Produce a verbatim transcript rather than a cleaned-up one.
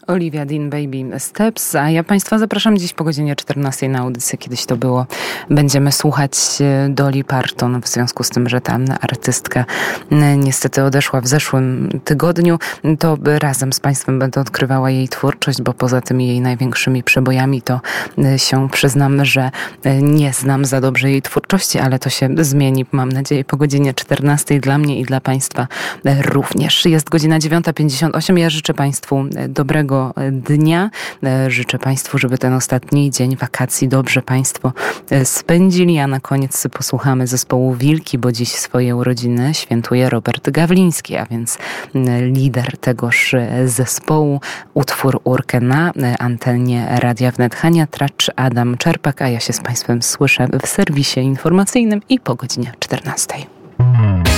Olivia Dean, Baby Steps, a ja Państwa zapraszam dziś po godzinie czternastej na audycję. Kiedyś to było. Będziemy słuchać Dolly Parton w związku z tym, że ta artystka niestety odeszła w zeszłym tygodniu. To razem z Państwem będę odkrywała jej twórczość, bo poza tymi jej największymi przebojami to się przyznam, że nie znam za dobrze jej twórczości, ale to się zmieni, mam nadzieję, po godzinie czternastej dla mnie i dla Państwa również. Jest godzina dziewiąta pięćdziesiąt osiem. Ja życzę Państwu dobrego dnia. Życzę Państwu, żeby ten ostatni dzień wakacji dobrze Państwo spędzili, a na koniec posłuchamy zespołu Wilki, bo dziś swoje urodziny świętuje Robert Gawliński, a więc lider tegoż zespołu. Utwór Urkę na antenie Radia Wnet. Hania Tracz, Adam Czerpak, a ja się z Państwem słyszę w serwisie informacyjnym i po godzinie czternastej.